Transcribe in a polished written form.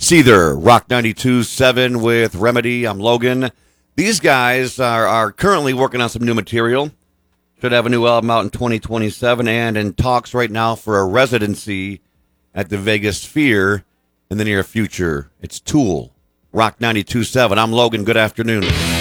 Seether, Rock 92.7 with Remedy. I'm Logan. These guys are currently working on some new material. Should have a new album out in 2027 and in talks right now for a residency at the Vegas Sphere in the near future. It's Tool, Rock 92.7. I'm Logan. Good afternoon.